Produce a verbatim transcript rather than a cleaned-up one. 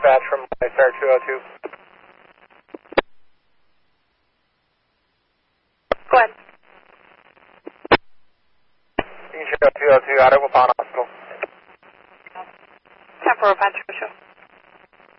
dispatch from Star two oh two. Go ahead. two oh two, Ottawa Pond Hospital. Temporal Patricia.